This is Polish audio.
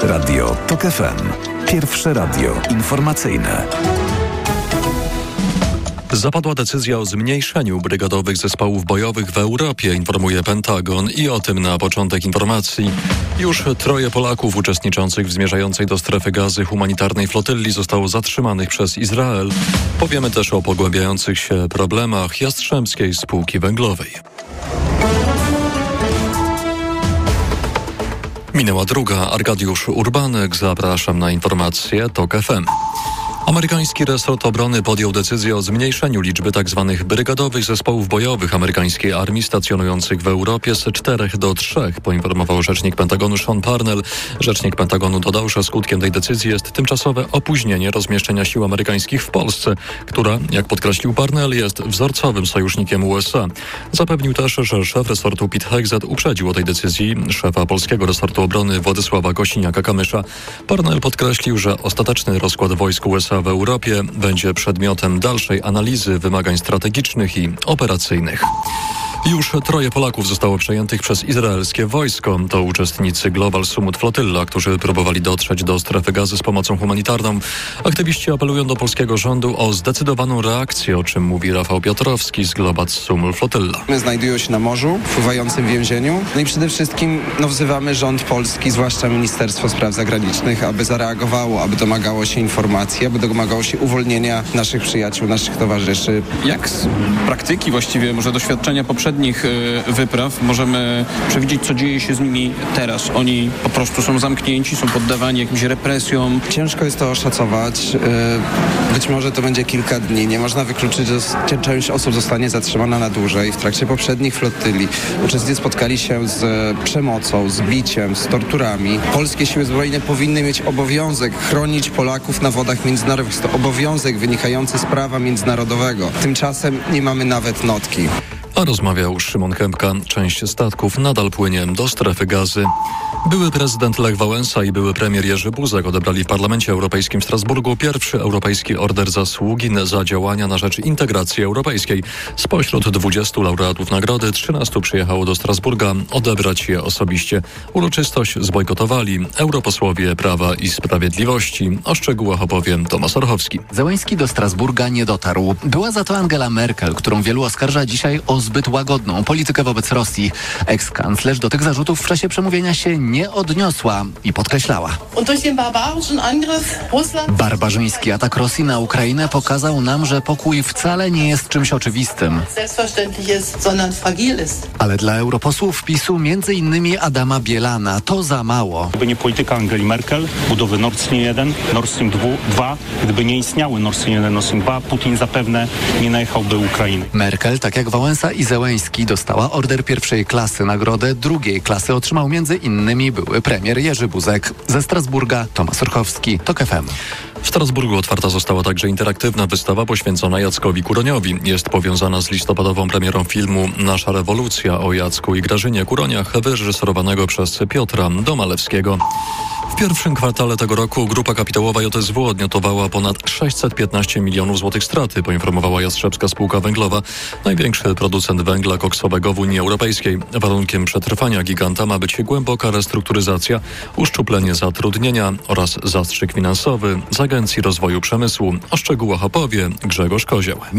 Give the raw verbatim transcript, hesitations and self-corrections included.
Radio TOK F M. Pierwsze radio informacyjne. Zapadła decyzja o zmniejszeniu brygadowych zespołów bojowych w Europie, informuje Pentagon, i o tym na początek informacji. Już troje Polaków uczestniczących w zmierzającej do strefy Gazy humanitarnej flotylli zostało zatrzymanych przez Izrael. Powiemy też o pogłębiających się problemach Jastrzębskiej Spółki Węglowej. Minęła druga. Arkadiusz Urbanek. Zapraszam na informacje TOK F M. Amerykański resort obrony podjął decyzję o zmniejszeniu liczby tzw. brygadowych zespołów bojowych amerykańskiej armii stacjonujących w Europie z czterech do trzech, poinformował rzecznik Pentagonu Sean Parnell. Rzecznik Pentagonu dodał, że skutkiem tej decyzji jest tymczasowe opóźnienie rozmieszczenia sił amerykańskich w Polsce, która, jak podkreślił Parnell, jest wzorcowym sojusznikiem U S A. Zapewnił też, że szef resortu Pete Hegseth uprzedził o tej decyzji szefa polskiego resortu obrony Władysława Kosiniaka-Kamysza. Parnell podkreślił, że ostateczny rozkład wojsk U S A w Europie będzie przedmiotem dalszej analizy wymagań strategicznych i operacyjnych. Już troje Polaków zostało przejętych przez izraelskie wojsko. To uczestnicy Global Summit Flotilla, którzy próbowali dotrzeć do strefy Gazy z pomocą humanitarną. Aktywiści apelują do polskiego rządu o zdecydowaną reakcję, o czym mówi Rafał Piotrowski z Global Summit Flotilla. Znajdują się na morzu, w pływającym więzieniu. No i przede wszystkim no, wzywamy rząd polski, zwłaszcza Ministerstwo Spraw Zagranicznych, aby zareagowało, aby domagało się informacji, aby domagało się uwolnienia naszych przyjaciół, naszych towarzyszy. Jak z praktyki właściwie, może doświadczenia poprzednich wypraw możemy przewidzieć, co dzieje się z nimi teraz? Oni po prostu są zamknięci, są poddawani jakimś represjom. Ciężko jest to oszacować. Być może to będzie kilka dni. Nie można wykluczyć, że część osób zostanie zatrzymana na dłużej. W trakcie poprzednich flotyli uczestnicy spotkali się z przemocą, z biciem, z torturami. Polskie siły zbrojne powinny mieć obowiązek chronić Polaków na wodach międzynarodowych. Jest to obowiązek wynikający z prawa międzynarodowego. Tymczasem nie mamy nawet notki. A rozmawiał Szymon Kępka. Część statków nadal płynie do strefy Gazy. Były prezydent Lech Wałęsa i były premier Jerzy Buzek odebrali w Parlamencie Europejskim w Strasburgu pierwszy europejski order zasługi za działania na rzecz integracji europejskiej. Spośród dwudziestu laureatów nagrody trzynastu przyjechało do Strasburga odebrać je osobiście. Uroczystość zbojkotowali europosłowie Prawa i Sprawiedliwości. O szczegółach opowie Tomasz Orchowski. Zełenski do Strasburga nie dotarł. Była za to Angela Merkel, którą wielu oskarża dzisiaj o zbyt łagodną politykę wobec Rosji. Eks-kanclerz do tych zarzutów w czasie przemówienia się nie odniosła i podkreślała. Barbarzyński atak Rosji na Ukrainę pokazał nam, że pokój wcale nie jest czymś oczywistym. Ale dla europosłów PiSu, między innymi Adama Bielana, to za mało. Gdyby nie polityka Angeli Merkel, budowy Nord Stream jeden, Nord Stream dwa, gdyby nie istniały Nord Stream jeden, Nord Stream dwa, Putin zapewne nie najechałby Ukrainy. Merkel, tak jak Wałęsa i Zełenski, dostała order pierwszej klasy. Nagrodę drugiej klasy otrzymał między innymi były premier Jerzy Buzek. Ze Strasburga Tomasz Orchowski, TOK F M. W Strasburgu otwarta została także interaktywna wystawa poświęcona Jackowi Kuroniowi. Jest powiązana z listopadową premierą filmu Nasza rewolucja o Jacku i Grażynie Kuroniach, wyreżyserowanego przez Piotra Domalewskiego. W pierwszym kwartale tego roku grupa kapitałowa J S W odnotowała ponad sześćset piętnaście milionów złotych straty, poinformowała Jastrzębska Spółka Węglowa, największy producent węgla koksowego w Unii Europejskiej. Warunkiem przetrwania giganta ma być głęboka restrukturyzacja, uszczuplenie zatrudnienia oraz zastrzyk finansowy z Agencji Rozwoju Przemysłu. O szczegółach opowie Grzegorz Kozioł.